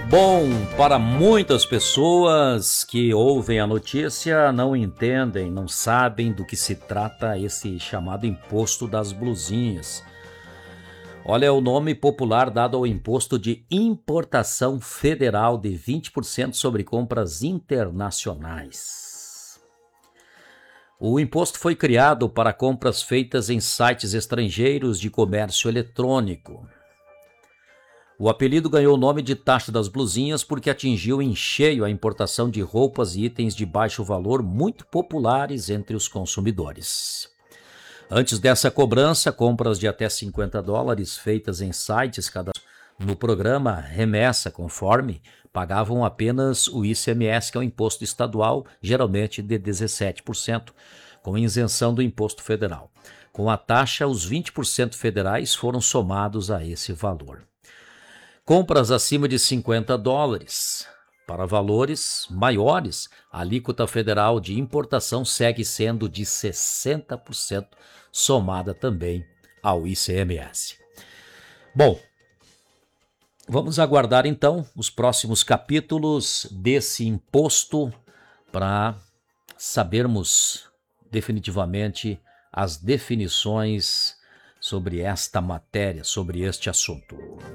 Bom, para muitas pessoas que ouvem a notícia não entendem, não sabem do que se trata esse chamado imposto das blusinhas. Olha, é o nome popular dado ao imposto de importação federal de 20% sobre compras internacionais. O imposto foi criado para compras feitas em sites estrangeiros de comércio eletrônico. O apelido ganhou o nome de taxa das blusinhas porque atingiu em cheio a importação de roupas e itens de baixo valor muito populares entre os consumidores. Antes dessa cobrança, compras de até $50 feitas em sites no programa Remessa Conforme pagavam apenas o ICMS, que é o imposto estadual, geralmente de 17%, com isenção do imposto federal. Com a taxa, os 20% federais foram somados a esse valor. Compras acima de $50. Para valores maiores, a alíquota federal de importação segue sendo de 60%, somada também ao ICMS. Bom, vamos aguardar então os próximos capítulos desse imposto para sabermos definitivamente as definições sobre esta matéria, sobre este assunto.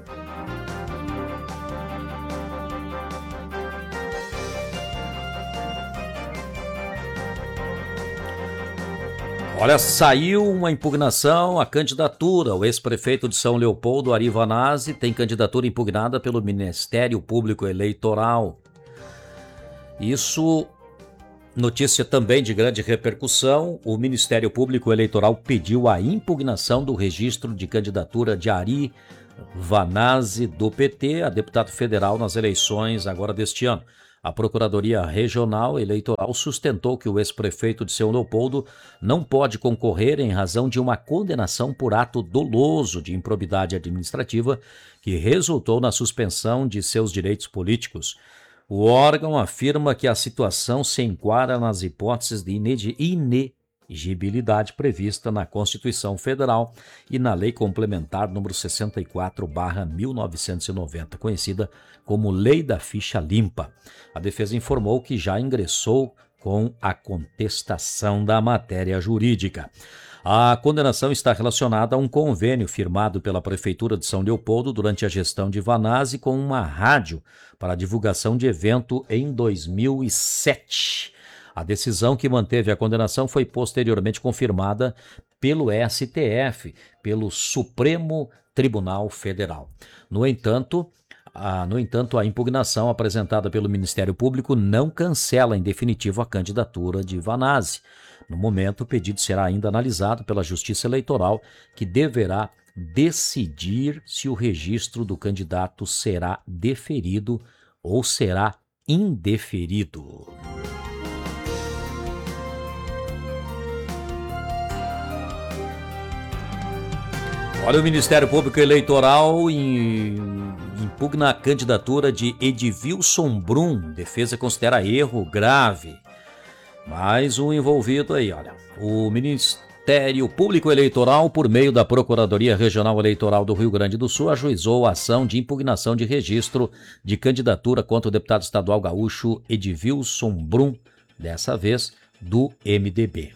Olha, saiu uma impugnação à candidatura. O ex-prefeito de São Leopoldo, Ari Vanazzi, tem candidatura impugnada pelo Ministério Público Eleitoral. Isso, notícia também de grande repercussão. O Ministério Público Eleitoral pediu a impugnação do registro de candidatura de Ari Vanazzi, do PT, a deputado federal nas eleições agora deste ano. A Procuradoria Regional Eleitoral sustentou que o ex-prefeito de São Leopoldo não pode concorrer em razão de uma condenação por ato doloso de improbidade administrativa que resultou na suspensão de seus direitos políticos. O órgão afirma que a situação se enquadra nas hipóteses de inegibilidade prevista na Constituição Federal e na Lei Complementar número 64/1990, conhecida como Lei da Ficha Limpa. A defesa informou que já ingressou com a contestação da matéria jurídica. A condenação está relacionada a um convênio firmado pela Prefeitura de São Leopoldo durante a gestão de Vanazzi com uma rádio para a divulgação de evento em 2007. A decisão que manteve a condenação foi posteriormente confirmada pelo STF, pelo Supremo Tribunal Federal. No entanto, a impugnação apresentada pelo Ministério Público não cancela em definitivo a candidatura de Vanazzi. No momento, o pedido será ainda analisado pela Justiça Eleitoral, que deverá decidir se o registro do candidato será deferido ou será indeferido. Olha, o Ministério Público Eleitoral impugna a candidatura de Edvilson Brum. Defesa considera erro grave. Mais um envolvido aí, olha. O Ministério Público Eleitoral, por meio da Procuradoria Regional Eleitoral do Rio Grande do Sul, ajuizou a ação de impugnação de registro de candidatura contra o deputado estadual gaúcho Edvilson Brum, dessa vez do MDB.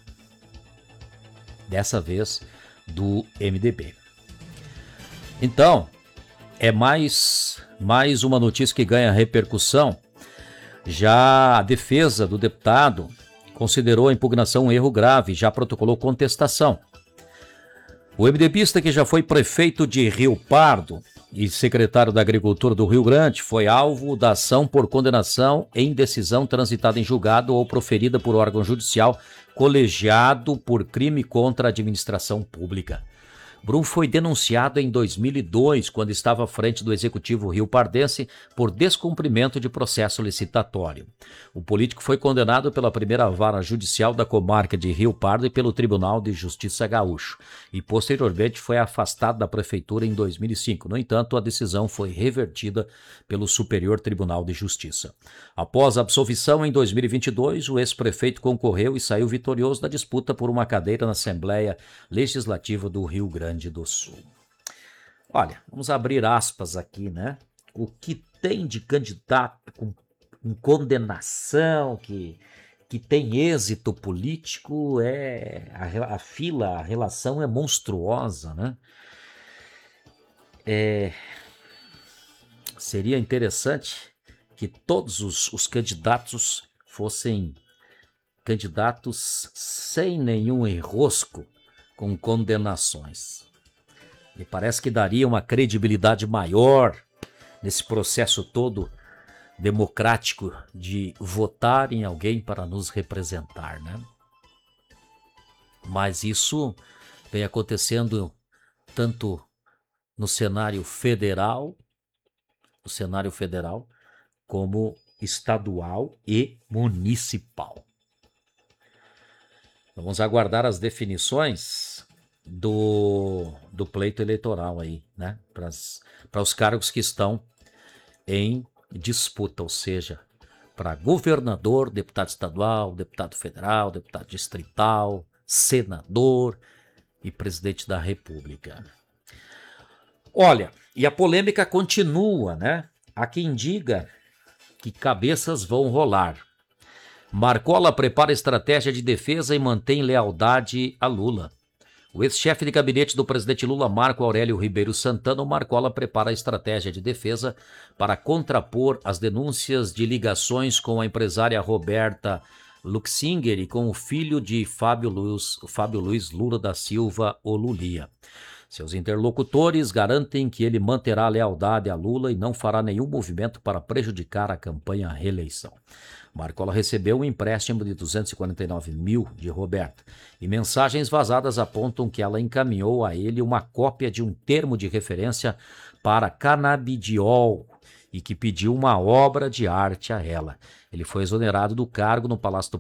Então, é mais uma notícia que ganha repercussão. Já a defesa do deputado considerou a impugnação um erro grave, já protocolou contestação. O MDBista, que já foi prefeito de Rio Pardo e secretário da Agricultura do Rio Grande, foi alvo da ação por condenação em decisão transitada em julgado ou proferida por órgão judicial colegiado por crime contra a administração pública. Brum foi denunciado em 2002, quando estava à frente do Executivo rio-pardense, por descumprimento de processo licitatório. O político foi condenado pela primeira vara judicial da comarca de Rio Pardo e pelo Tribunal de Justiça Gaúcho, e posteriormente foi afastado da prefeitura em 2005. No entanto, a decisão foi revertida pelo Superior Tribunal de Justiça. Após a absolvição em 2022, o ex-prefeito concorreu e saiu vitorioso da disputa por uma cadeira na Assembleia Legislativa do Rio Grande do Sul. Olha, vamos abrir aspas aqui, né? O que tem de candidato com condenação, que tem êxito político, a relação é monstruosa, né? Seria interessante que todos os candidatos fossem candidatos sem nenhum enrosco com condenações. Me parece que daria uma credibilidade maior nesse processo todo democrático de votar em alguém para nos representar, né? Mas isso vem acontecendo tanto no cenário federal como estadual e municipal. Vamos aguardar as definições do pleito eleitoral aí, né? Para os cargos que estão em disputa, ou seja, para governador, deputado estadual, deputado federal, deputado distrital, senador e presidente da República. Olha, e a polêmica continua, né? Há quem diga que cabeças vão rolar. Marcola prepara estratégia de defesa e mantém lealdade a Lula. O ex-chefe de gabinete do presidente Lula, Marco Aurélio Ribeiro Santana, Marcola, prepara a estratégia de defesa para contrapor as denúncias de ligações com a empresária Roberta Luxinger e com o filho de Fábio Luiz Lula da Silva, o Lulia. Seus interlocutores garantem que ele manterá a lealdade a Lula e não fará nenhum movimento para prejudicar a campanha à reeleição. Marcola recebeu um empréstimo de 249 mil de Roberta e mensagens vazadas apontam que ela encaminhou a ele uma cópia de um termo de referência para canabidiol e que pediu uma obra de arte a ela. Ele foi exonerado do cargo no Palácio do